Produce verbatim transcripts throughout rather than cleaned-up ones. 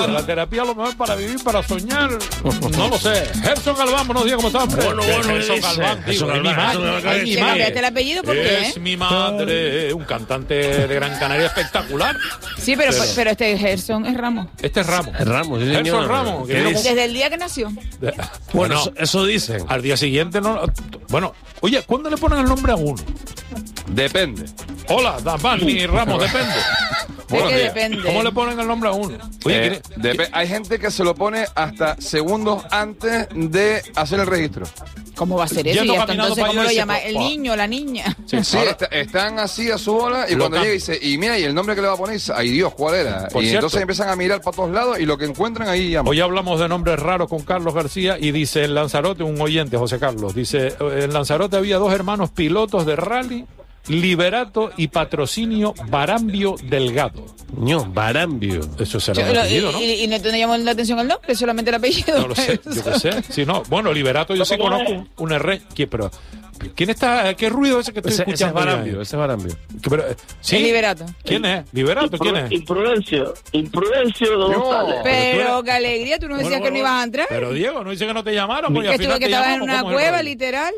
La terapia a lo mejor para vivir, para soñar, no lo sé. Gerson Galván, buenos días, ¿cómo estás, hombre? Bueno, bueno, Gerson Galván, digo, es mi madre. ¿Qué cambiaste el apellido? ¿Por qué? Es mi madre, un cantante de Gran Canaria espectacular. Sí, pero, pero, pero este Gerson es Ramos. Este es Ramos. Es Ramos, sí, Gerson señor. Ramos. ¿Qué que dice? Desde el día que nació. De- Bueno, eso, eso dicen. al día siguiente no. Bueno, oye, ¿cuándo le ponen el nombre a uno? Depende. Hola, Dani Ramos, depende. ¿De Buenos qué días. depende? ¿Cómo le ponen el nombre a uno? Oye, Eh, ¿quiere- depe- hay gente que se lo pone hasta segundos antes de hacer el registro. ¿Cómo va a ser eso? Yendo Y hasta caminando entonces, para ¿cómo allá lo y llama? dice, ¿El "Buah". niño, la niña? Sí, Sí, ahora- está- están así a su bola y Lo cuando cambia. llega y dice, y mira, y el nombre que le va a poner, dice, ay Dios, ¿cuál era? Por y cierto. entonces empiezan a mirar para todos lados y lo que encuentran ahí llaman. Hoy hablamos de nombres raros con Carlos García y dice en Lanzarote, un oyente, José Carlos, dice, en Lanzarote había dos hermanos pilotos de rally, Liberato y Patrocinio Barambio Delgado. No, Barambio. Eso será Yo- un lo- apellido, ¿no? y, y no te llamó la atención el nombre, solamente el apellido. No lo sé, yo qué sé. Si no, bueno, Liberato yo sí conozco un, un R. ¿Quién, pero, ¿quién está? ¿Qué ruido ese que estoy Ese, ese es escuchando? Barambio, ya? ese es Barambio. Que, pero, eh, ¿sí? Es Liberato. ¿Quién es? ¿Liberato? ¿Quién es? Imprudencio, Imprudencio No. González. Pero qué alegría, tú no decías Bueno, que no bueno, ibas a entrar. Pero Diego, no dice que no te llamaron. Pues, y que al final estuve que te estabas en llamamos, una ¿cómo es el cueva, rollo? literal.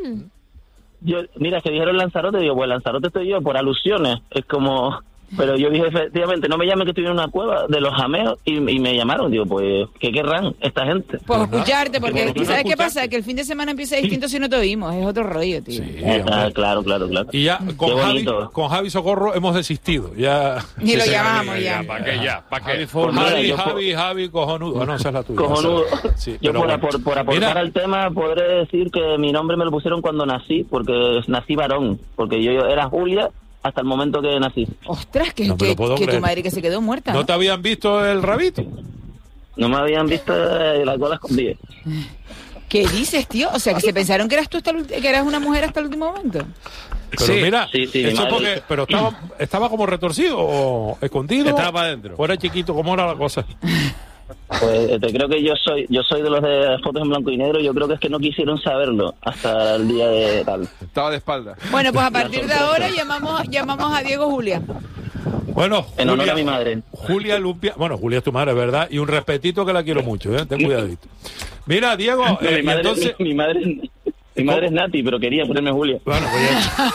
Yo, mira, que dijeron Lanzarote, digo, pues Lanzarote estoy yo, por alusiones. Es como... Pero yo dije, efectivamente, no me llamen que estoy en una cueva de los jameos y, y me llamaron. Digo, pues, ¿qué querrán esta gente? Pues Pues nada, escucharte, porque porque tú no ¿sabes qué escuchaste. pasa? Que el fin de semana empieza distinto si no te oímos. Es otro rollo, tío. Sí, Ah, hombre. claro, claro, claro. Y ya con Qué Javi, bonito. con Javi Socorro hemos desistido. Ya. Ni lo Sí, llamamos sí, ya. ¿Para qué ya? ¿Para qué? Pues mira, Javi, yo Javi, Javi, cojonudo. No, esa es la tuya. Cojonudo. esa es- sí, Yo pero por, bueno. apor- por aportar Mira, al tema podré decir que mi nombre me lo pusieron cuando nací, porque nací varón, porque yo, yo era Julia hasta el momento que nací. Ostras, que, No me lo que, puedo que tu creer. madre que se quedó muerta. ¿no ¿no? te habían visto el rabito? No me habían visto eh, la cola escondida. ¿Qué dices, tío? O sea, que se pensaron que eras tú hasta el ulti- que eras una mujer hasta el último momento. Pero Sí, mira, sí, sí, eso madre. porque, pero estaba, estaba como retorcido o escondido. Estaba para adentro. O era chiquito, ¿cómo era la cosa? Pues eh, te creo que yo soy yo soy de los de fotos en blanco y negro. Yo creo que es que no quisieron saberlo hasta el día de tal. Estaba de espalda. Bueno, pues a partir de ahora llamamos llamamos a Diego Julia. Bueno, En honor Julia, a mi madre. Julia Lumpia, bueno, Julia es tu madre, ¿verdad? Y un respetito que la quiero mucho, ¿eh? Ten cuidadito. Mira, Diego, No, eh, mi, y madre, entonces... mi, mi madre mi madre es Nati, pero quería ponerme Julia. Bueno, pues ya...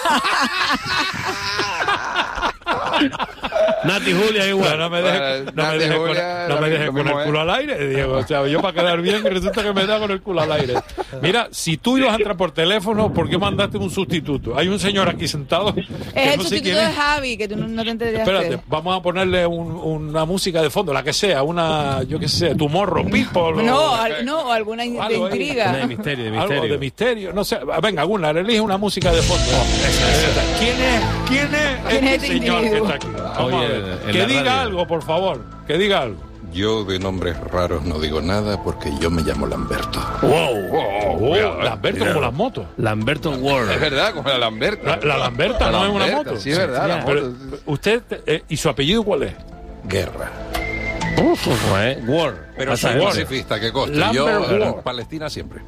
Nati Julia igual. No, no me dejes Bueno, no me Nati, dejes con, Julia, no me lo dejes con mismo el es. culo al aire, Diego. O sea, yo para quedar bien y resulta que me da con el culo al aire. Mira, si tú ibas a entrar por teléfono, ¿por qué mandaste un sustituto? Hay un señor aquí sentado que Es el no sé sustituto quién de es. Javi, que tú no, no te enteraste. Espérate, vamos a ponerle un- una música de fondo, la que sea, una, yo qué sé, Tomorrow People. No, o- al- no, alguna in- de Algo ahí. intriga. Una de misterio, de Algo misterio. de misterio, no sé. Venga, Gunnar, elige una música de fondo. ¿Quién es? ¿Quién es ¿Quién es este este señor que individuo? está aquí? Vamos Oye, a ver. en Que la diga radio. algo, por favor. Que diga algo. Yo de nombres raros no digo nada porque yo me llamo Lamberto. Wow. Oh, cuidado, eh. Lamberto como las motos. Lamberto Es Ward. verdad, como la Lamberta. La, la Lamberta La no es una Lamberta, moto. sí, es verdad, la Pero, moto. usted, eh, ¿y su apellido cuál es? Guerra. ¿Eh? Ward. Pero Pasa soy Ward. pacifista, que coste. Lambert Yo, Ward. eh, Palestina siempre.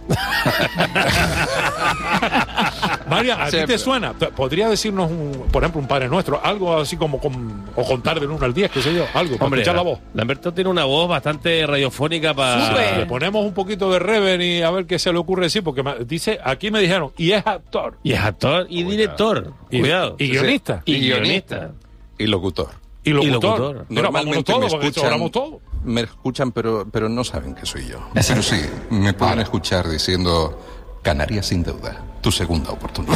María, ¿a ti Siempre. te suena? ¿Podría decirnos, un, por ejemplo, un Padre Nuestro? Algo así como, con, o contar del uno al diez, qué sé yo, algo, para Hombre, escuchar la voz. Lamberto tiene una voz bastante radiofónica para... Súper. Le ponemos un poquito de reverb y a ver qué se le ocurre decir, porque me- dice, aquí me dijeron, y es actor. Y es actor y director. Y, Cuidado. y guionista. Y Y guionista. guionista. Y locutor. Y locutor. Y locutor. Mira, vámonos Normalmente todos, me porque escuchan, sobramos todos. me escuchan pero, pero no saben que soy yo. Pero sí, me pueden escuchar diciendo Canarias sin deuda, tu segunda oportunidad.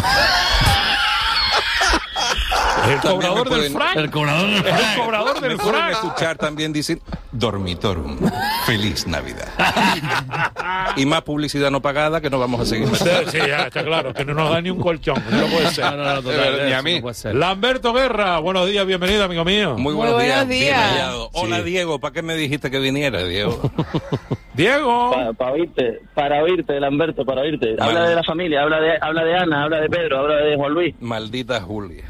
El También cobrador me del pueden- franc. El cobrador del Es el franc. cobrador Me del pueden franc. escuchar también dicen Dormitorum, feliz Navidad. Y más publicidad no pagada que no vamos a seguir. Sí, sí, ya está claro, que no nos da ni un colchón, no puede No, ser. no, no, total, verdad, ni eso a mí. no puede ser. Lamberto Guerra, buenos días, bienvenido, amigo mío. Muy Muy buenos buenos días. días. bien hallado. Hola, Sí. Diego, ¿para qué me dijiste que viniera, Diego? Diego. Para, para oírte, para oírte, Lamberto, para oírte. Habla Vale. de la familia, habla de, habla de Ana, habla de Pedro, habla de Juan Luis. Maldita Julia.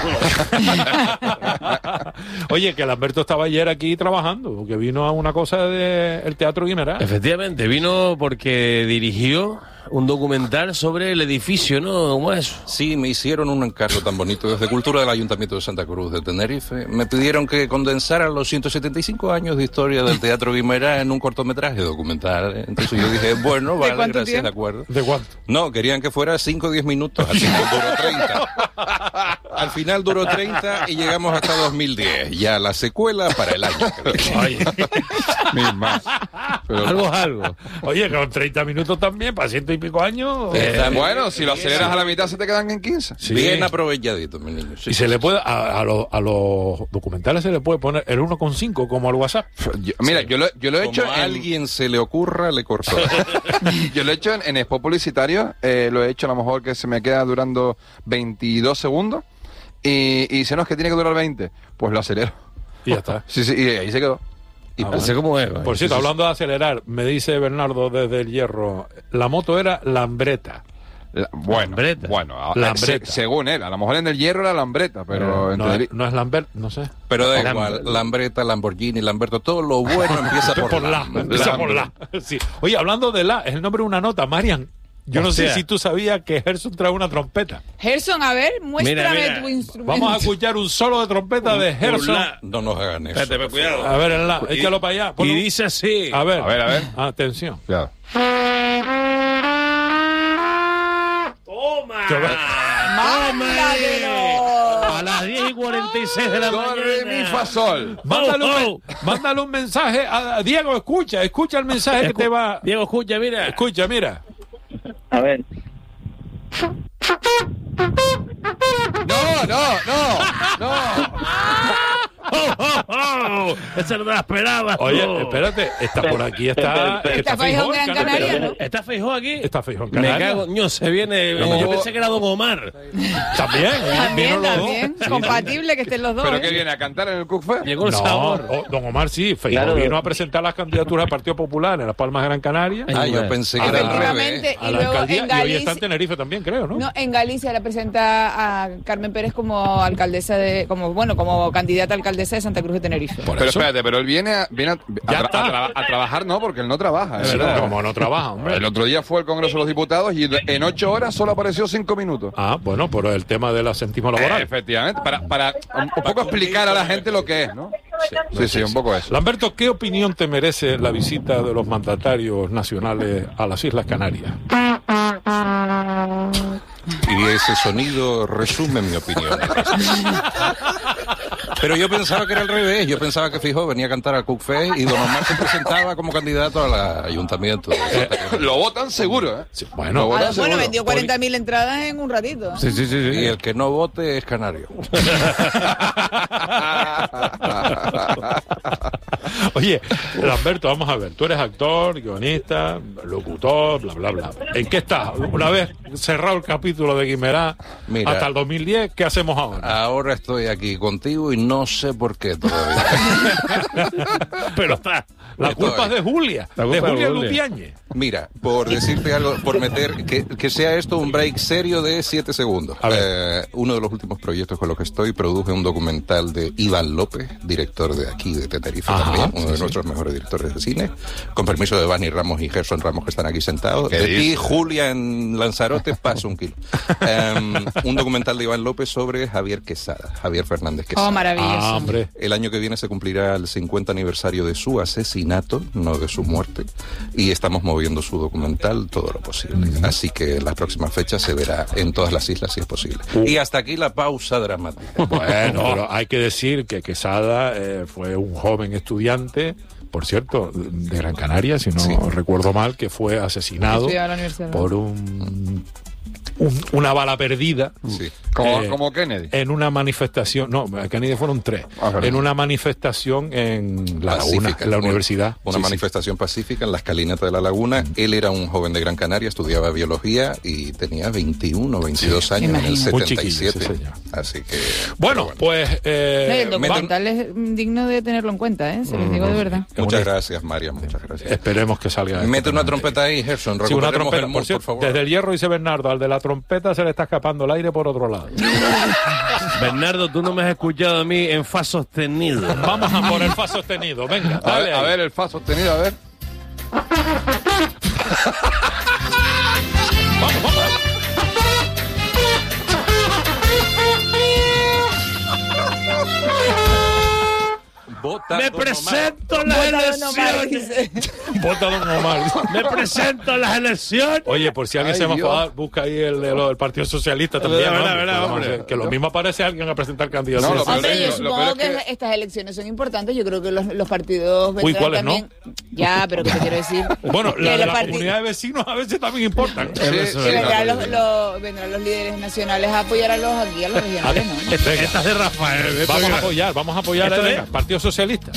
Oye, que Lamberto estaba ayer aquí trabajando, que vino a una cosa del Teatro Guimerá. Efectivamente, vino porque dirigió un documental sobre el edificio, ¿no? ¿Cómo es eso? Sí, me hicieron un encargo tan bonito desde Cultura del Ayuntamiento de Santa Cruz de Tenerife. Me pidieron que condensara los ciento setenta y cinco años de historia del Teatro Guimerá en un cortometraje documental. Entonces yo dije, bueno, vale, gracias, tiempo? de acuerdo. ¿De cuánto? No, querían que fuera cinco o diez minutos, al final duró treinta. Al final duró treinta y llegamos hasta dos mil diez. Ya la secuela para el año que viene. Oye, Ni más. Pero- Algo es algo. oye, con treinta minutos también, para ciento y pico años. Eh, eh, Bueno, si lo aceleras a la mitad se te quedan en quince. sí. Bien aprovechadito, mi niño. Sí, Y se sí, le sí. puede, a, a los, a los documentales se le puede poner el uno coma cinco como al WhatsApp. Yo- mira, yo lo, yo lo he Como hecho a en, alguien se le ocurra, le cortó. yo lo he hecho en, en spot publicitario, eh, lo he hecho a lo mejor que se me queda durando veintidós segundos y, y si no es que tiene que durar veinte, pues lo acelero. Y ya está. Sí, sí, y ahí se quedó. Y Ah, pues, Ese cómo es. Por cierto, hablando de acelerar, me dice Bernardo desde el Hierro, la moto era Lambreta. La- bueno, Lambreta. bueno, a- Lambreta. se- según él, a lo mejor en el hierro era Lambreta, pero en no, es, Tenerife- no es Lambert, no sé. pero da Lam- igual, Lambreta, Lamborghini, Lamberto, todo lo bueno empieza por, Por la, Lam. empieza por la. Sí. Oye, hablando de la, es el nombre de una nota, Marian. Yo no sé Hostia. si tú sabías que Gerson trae una trompeta. Gerson, a ver, muéstrame Mira, mira. tu instrumento. Vamos a escuchar un solo de trompeta de Gerson. la- No nos hagan eso. Espérate, cuidado. A ver, en la, échalo para allá. Y ponlo. dice así. A ver, A ver, a ver. Atención. Cuidado. ¡Toma! ¡Mándalo! A las diez y cuarenta y seis de la Do, mañana. re, mi, fa, sol. Mándale, Oh, un, oh. men- mándale un mensaje a, a Diego, escucha, escucha el mensaje que te va. Diego, escucha, mira. Escucha, mira. A ver. No, no, no, no. ¡Oh, oh, oh! Esa no me la esperaba. Oye, tú. espérate, está por aquí, está. Está Feijó en Gran Canaria, ¿no? ¿Está Feijó aquí? Está Feijó en Me Canarias. cago, ño, se viene. No. Yo pensé que era Don Omar. También, También, vino los dos. también. Compatible que estén los dos. ¿Pero ¿eh? qué viene a cantar en el Cook Fair? Llegó el No, sabor. o- don Omar sí, Feijó Claro. vino a presentar las candidaturas del Partido Popular en Las Palmas de Gran Canaria. Ah, yo Ay, pensé que era al Efectivamente. revés. A y la luego alcaldía, en y hoy Galicia- está en Tenerife también, creo, ¿no? No, en Galicia la presenta a Carmen Pérez como alcaldesa de, como bueno, como candidata a alcaldesa de Santa Cruz de Tenerife. Por Pero eso. espérate, pero él viene a, viene a, a Ya tra- está. a traba- a trabajar, no, porque él no trabaja. Es ¿eh? verdad, como no trabaja, hombre. El otro día fue el Congreso de los Diputados y en ocho horas solo apareció cinco minutos. Ah, bueno, pero el tema del asentismo laboral. Eh, efectivamente, para, para un, un poco explicar a la gente lo que es, ¿no? Sí, sí, un poco eso. Lamberto, ¿qué opinión te merece la visita de los mandatarios nacionales a las Islas Canarias? Y ese sonido resume mi opinión. Pero yo pensaba que era al revés. Yo pensaba que Fijo venía a cantar al Cook Fest y Don Omar se presentaba como candidato al ayuntamiento. de Santa Cruz. Lo votan seguro, ¿eh? Sí, Lo bueno, votan Ah, bueno, seguro. vendió cuarenta mil entradas en un ratito. Sí, sí, sí. Y sí. el que no vote es canario. oye, Lamberto, vamos a ver. Tú eres actor, guionista, locutor, bla, bla, bla. ¿En qué estás? Una vez cerrado el capítulo de Guimerá Mira. hasta el dos mil diez, ¿qué hacemos ahora? Ahora estoy aquí contigo y no sé por qué todavía. Pero está. La Estoy. culpa es de Julia, La de culpa es Julia de Julia. Lupiáñez. Mira, por decirte algo, por meter, que, que sea esto un break serio de siete segundos. A ver. Eh, uno de los últimos proyectos con los que estoy, produje un documental de Iván López, director de aquí, de Tenerife Ajá, también, sí, uno de sí. nuestros mejores directores de cine, con permiso de Bani Ramos y Gerson Ramos que están aquí sentados. ¿Qué De ti, dices? Julia, en Lanzarote, paso un kilo. Eh, un documental de Iván López sobre Javier Quesada, Javier Fernández Quesada. Oh, maravilloso. Ah, hombre. El año que viene se cumplirá el cincuenta aniversario de su asesinato, no de su muerte, y estamos moviendo su documental todo lo posible. Así que la próxima fecha se verá en todas las islas si es posible. Y hasta aquí la pausa dramática. Bueno, pero hay que decir que Quesada eh, fue un joven estudiante, por cierto, de Gran Canaria, si no Sí. recuerdo mal, que fue asesinado Estudiaba en la universidad. por un, un- una bala perdida. Sí. Como, Eh, como Kennedy. En una manifestación, no, Kennedy fueron tres, Ah, verdad. en una manifestación en La Laguna, Pacífica, en la una- universidad. Una Sí, sí. manifestación pacífica en la escalinata de la Laguna. Él era un joven de Gran Canaria, estudiaba biología y tenía veintiuno, veintidós años en el Imagínate. Muy setenta y siete. chiquillo, sí, señor. Así que... Bueno, pero pues... eh, No, y el meten- documental es mm, digno de tenerlo en cuenta, ¿eh? Se los digo de verdad. Muchas una- gracias, María, muchas gracias. Esperemos que salga. Mete una estupendamente. trompeta ahí, Gerson. Sí, una Recuperemos trompeta. el mood, Por cierto, por favor. desde el Hierro dice Bernardo, al de la trompeta se le está escapando el aire por otro lado. Bernardo, tú no me has escuchado a mí en fa sostenido. Vamos a por el fa sostenido, venga, A dale ver, a ahí. ver, el fa sostenido, a ver. Vamos, vamos. Vota Me Don presento en las Vota Don Omar, elecciones. dice. Vota Don Omar. Me presento en las elecciones. Oye, por si alguien Ay, se va a Dios. enfadar, busca ahí el, el, el Partido Socialista también. Verdad, hombre, verdad, pero hombre. vamos, que lo mismo aparece alguien a presentar candidatos. No, lo peor Hombre, es- yo lo supongo peor es que, que- estas elecciones son importantes. Yo creo que los, los partidos vendrán Uy, ¿cuáles no? también. Ya, pero ¿qué te quiero decir? Bueno, Que la de los la parti- comunidad de vecinos a veces también importan. Sí, Eso sí, es que verdad. vendrán los, los- vendrán los líderes nacionales a apoyar a los aquí, a los regionales, ¿no? Esta, esta es de Rafael. Esto Vamos es- a apoyar, vamos a apoyar ¿Esto al es? Partido Socialista.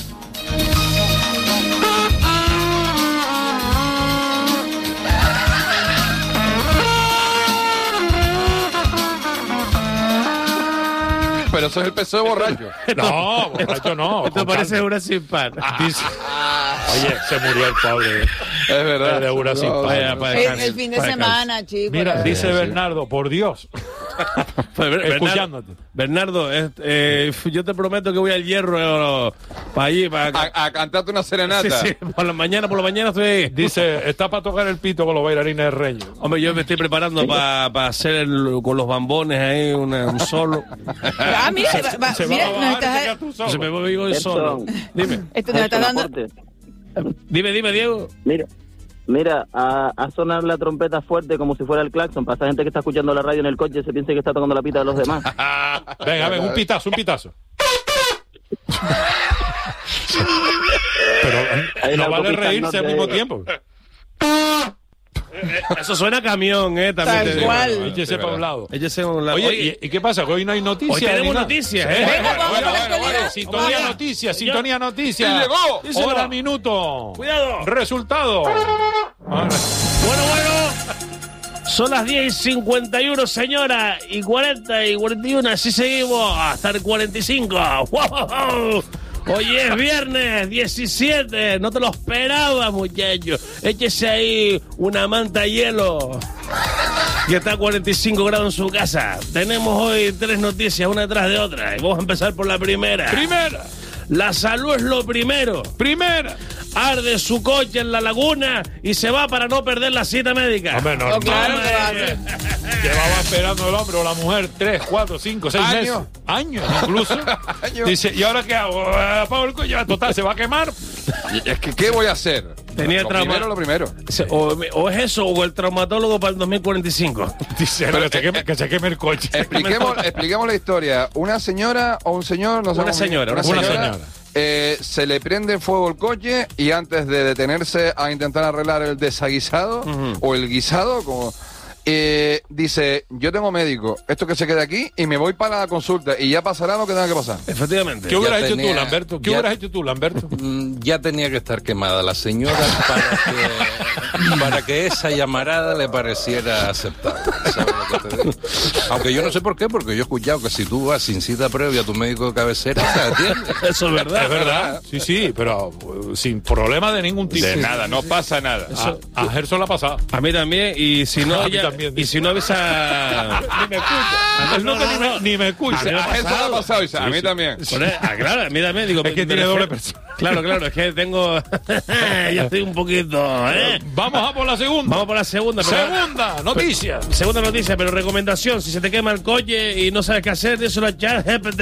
Pero eso es el peso de borracho. No, borracho no. Esto con parece calma. una sin pan. Dice- Oye, se murió el pobre. Es verdad. El de Ura sin No, pan. Vaya, no. vaya. El, el fin de Para semana, chicos. Mira, la- dice Bernardo, por Dios, Pues, Ber- escuchándote. Bernardo, es- eh, yo te prometo que voy al hierro eh, para allí, para A, a cantarte una serenata. Sí, sí, por la mañana, por la mañana estoy ahí. Dice, está para tocar el pito con los bailarines de Reño. Hombre, yo me estoy preparando para hacer el- con los bambones ahí una- un solo. Ah, mira, va- va- Se va mira, a nos bajar, estás- se queda tú solo. Se me voy yo solo. Dime, esto nos estás dando. dime, dime, Diego. Mira, mira, a, a sonar la trompeta fuerte como si fuera el claxon, para esa gente que está escuchando la radio en el coche se piense que está tocando la pita de los demás. Venga, venga, un pitazo, un pitazo. Pero eh, Hay no una vale autopista reírse norte al mismo de- tiempo. Eso suena a camión, eh, también Tal te digo. cual. Échese para un lado. Échese a un lado. Oye, ¿y, y qué pasa? Que hoy no hay noticias. hoy tenemos ni nada. noticias, Eh, ¿eh? bueno, Venga, vamos bueno, con la bueno, actualidad. bueno, Sintonía Vamos. noticias, sintonía noticias. ¡Y llegó! Díselo. Hora, minuto. Cuidado. Resultado. Ah, Bueno, bueno. Son las diez y cincuenta y uno, señora, y cuarenta y cuarenta y uno, así seguimos hasta el cuarenta y cinco. ¡Wow! Hoy es viernes diecisiete, no te lo esperaba, muchacho. Échese ahí una manta de hielo. Y está a cuarenta y cinco grados en su casa. Tenemos hoy tres noticias, una detrás de otra. Y vamos a empezar por la primera. Primera, La salud es lo primero. primera. Arde su coche en la laguna y se va para no perder la cita médica. Hombre, No, normal. claro que va a Hombre. ser. Llevaba esperando el hombre o la mujer tres, cuatro, cinco, seis Años. meses. Años, incluso. Años. Dice, ¿y ahora qué hago? Eh, Apago el coche, total, se va a quemar. Es que, ¿qué voy a hacer? Tenía lo trauma. primero, lo primero. Se- O, o es eso, o el traumatólogo para el dos mil cuarenta y cinco. Dice, Pero, que, se eh, queme, que se queme el coche. Expliquemos, expliquemos la historia. Una señora o un señor, no sé Una cómo- señora, una una señora, señora. eh, se le prende en fuego el coche y antes de detenerse a intentar arreglar el desaguisado o el guisado, como eh, dice, yo tengo médico, esto que se quede aquí y me voy para la consulta y ya pasará lo que tenga que pasar. Efectivamente. ¿Qué hubieras hecho tenía- tú, Lamberto? ¿Qué ya- hubieras hecho tú, Lamberto? Mm, Ya tenía que estar quemada la señora para que, para que esa llamarada le pareciera aceptable. ¿Sabes lo que te digo? Aunque yo no sé por qué, porque yo he escuchado que si tú vas sin cita previa a tu médico de cabecera, te atiende. Eso es verdad. Es verdad. Sí, sí, pero uh, sin problema de ningún tipo. De nada, no pasa nada. A, a Gerson la ha pasado. A mí también, y si no, A mí ya- también, y dice. si no avisa. Ni me escucha. Él no, que ni me, ni me escucha. A mí me ha A eso le ha pasado, Isa, a Sí, mí sí. también. Por ahí- ah, claro, a mí también digo. Es que me tiene refiero- doble persona. Claro, claro, es que tengo. Ya estoy un poquito, ¿eh? Vamos a por la segunda. Vamos por la segunda. pero- Segunda noticia. Segunda noticia, pero recomendación: si se te quema el coche y no sabes qué hacer, díselo a ChatGPT.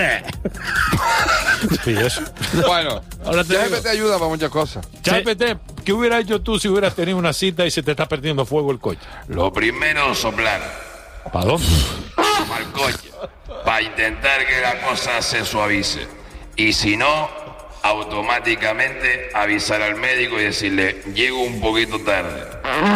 Sí, eso. Bueno, Ahora te ya digo. te ayuda para muchas cosas. Chapete, ¿qué hubieras hecho tú si hubieras tenido una cita y se te está perdiendo fuego el coche? Lo primero, soplar ¿Para dónde? al coche para intentar que la cosa se suavice. Y si no, automáticamente avisar al médico y decirle, llego un poquito tarde.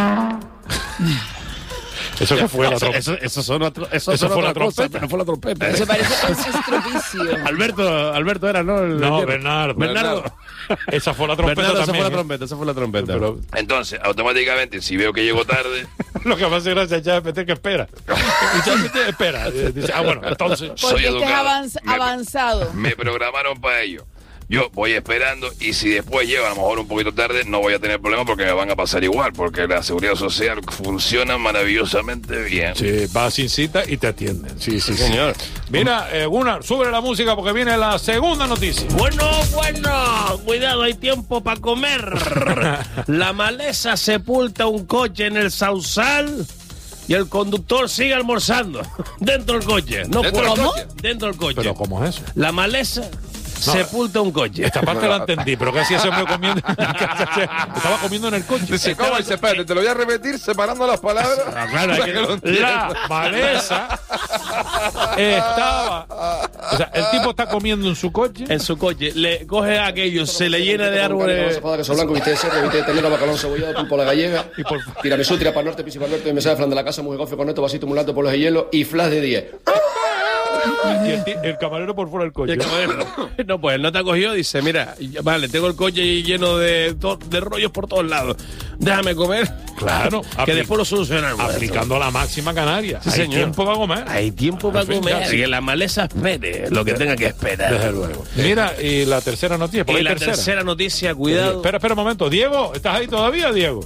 Eso que fue la Eso, tropa. eso, eso son otro, eso Eso son fue la otra cosa, trompeta. pero fue la trompeta. Se parece a un estropicio. Alberto, Alberto era, ¿no? El- No, el- Bernardo. Bernardo. Esa fue la trompeta Bernardo, esa también. fue la ¿eh? trompeta, esa fue la trompeta. Pero Entonces, automáticamente, si veo que llego tarde, lo que me hace gracia es Chapete que espera. Y Chapete espera. Eh, Dice, ah, bueno, entonces. Soy Porque este es educado. avanz- Me- avanzado. me programaron para ello. Yo voy esperando y si después llego a lo mejor un poquito tarde, no voy a tener problema porque me van a pasar igual, porque la seguridad social funciona maravillosamente bien. Sí, vas sin cita y te atienden. Sí, sí, sí. Señor. Mira, eh, Gunnar, sube la música porque viene la segunda noticia. Bueno, bueno, cuidado, hay tiempo para comer. La maleza sepulta un coche en el Sausal y el conductor sigue almorzando dentro del coche. No ¿Dentro puede- del coche? Dentro del coche. ¿Pero cómo es eso? La maleza sepulta un coche. Esta parte la entendí, pero ¿qué hacía ese hombre comiendo? Estaba comiendo en el coche. Dice, ¿cómo? Dice, espérate, te lo voy a repetir separando las palabras. Ah, claro, hay para que- que lo entiendas. La maleza estaba... O sea, el tipo está comiendo en su coche. En su coche, le coge aquello, se le llena de árboles. Queso blanco, viste de cerdo, viste de ternera, bacalao cebollado, pulpo a la gallega. Y por- Tiramisú, tira para el norte, pisi para el norte, mensaje flan de la casa, muy gofio, corneto, vasito, mulato, polos de hielo y flash de diez. Y el, ti- el camarero por fuera del Y coche. el camarero, no, pues él no te ha cogido, dice, mira, vale, tengo el coche lleno de, to- de rollos por todos lados. Déjame comer. Claro, Que apli- después lo solucionamos. aplicando la máxima canaria. Sí, Hay señor. tiempo para comer. Hay tiempo para En fin, comer. ya, sí. Que la maleza espere lo que tenga que esperar. Desde luego. Mira, y la tercera noticia. ¿Por Y ahí la tercera? tercera noticia, cuidado. Espera, espera un momento. Diego, ¿estás ahí todavía, Diego?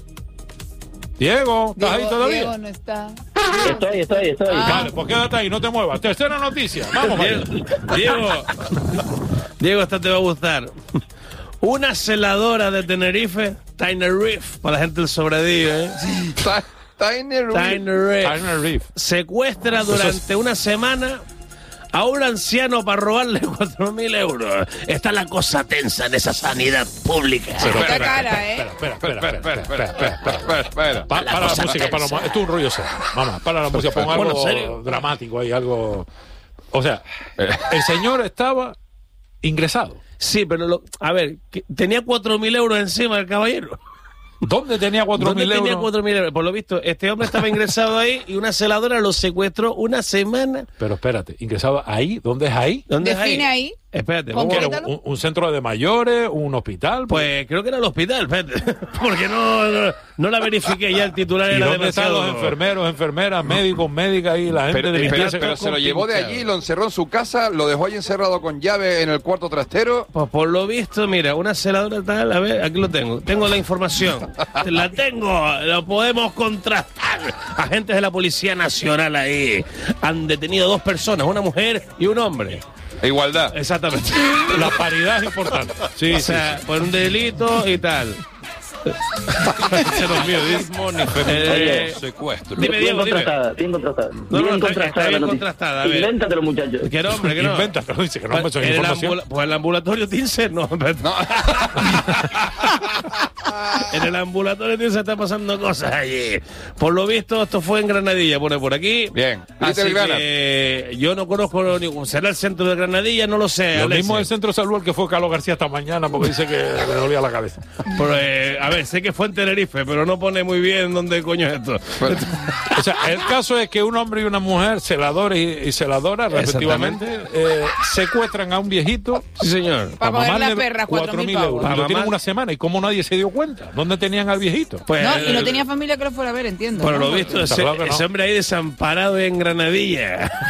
Diego, ¿estás ahí Diego, todavía? Diego no está. Estoy, estoy, estoy. Vale, pues quédate ahí, no te muevas. Tercera noticia. Vamos, Diego, vaya. Diego, Diego, esta te va a gustar. Una celadora de Tenerife, Tenerife, para la gente del sobradillo, ¿eh? Ta- Tiny Room. Tenerife. Tyner Reef. Secuestra durante una semana a un anciano para robarle cuatro mil euros. Está la cosa tensa en esa sanidad pública. Está cara, ¿eh? Espera, espera, espera, espera, espera, espera, espera. Espera, espera. Pa- La para la cosa música, para tensa. lo- esto es un rollo serio. Vamos, para la música, pon Bueno, algo serio. dramático ahí, algo. O sea, el señor estaba ingresado. Sí, pero lo- a ver, que tenía cuatro mil euros encima del caballero. ¿Dónde tenía cuatro ¿Dónde mil tenía euros? cuatro mil euros? Por lo visto, este hombre estaba ingresado ahí y una celadora lo secuestró una semana. Pero espérate, ingresado ahí, ¿dónde es ahí? ¿Dónde es Define ahí. Espérate, ¿Con vamos ¿Qué a- era? Concrétalo. ¿Un, un centro de mayores? ¿Un hospital? Pues creo que era el hospital, espérate. Porque no, no, no la verifiqué ya, el titular ¿Y era dónde están demasiado. los enfermeros, enfermeras, médicos, médicas y la gente Pero, de pero- limpieza? pero se lo llevó de allí, lo encerró en su casa, lo dejó ahí encerrado con llave en el cuarto trastero. Pues por lo visto, mira, una celadora tal, a ver, aquí lo tengo. Tengo la información. La tengo, lo podemos contrastar. Agentes de la Policía Nacional ahí han detenido dos personas, una mujer y un hombre. Igualdad. Exactamente. La paridad es importante. Sí, O sí, sea, por un delito y tal. Se nos vio, dice. Eh, Secuestro. Dime, Bien Diego, dime. contrastada, bien contrastada. No, no, bien está- contrastada está bien la noticia. contrastada, a ver. Invéntatelo, muchachos. Que no, hombre, que no. Inventa, pero dice que no me En son el información. ambula- pues el ambulatorio Tinser, no. No. En el ambulatorio Tinser están pasando cosas allí. Por lo visto, esto fue en Granadilla, pone por aquí. Bien. Así Little Grana. que yo no conozco ni será el centro de Granadilla, no lo sé. Lo Alexis. mismo del centro de salud al que fue Carlos García esta mañana porque dice que le dolía la cabeza. Pero, eh, a ver, sé que fue en Tenerife, pero no pone muy bien dónde coño es esto. O sea, el caso es que un hombre y una mujer, celadores y, y celadoras, respectivamente, eh, secuestran a un viejito Sí, señor. Para poner mamarle las perras, cuatro mil euros. pavos. Y lo tienen mamar- una semana. ¿Y cómo nadie se dio cuenta? ¿Dónde tenían al viejito? Pues, No, y no eh, tenía familia que lo fuera a ver, entiendo. Por ¿no? lo visto, Está ese, claro que no. ese hombre ahí desamparado en Granadilla.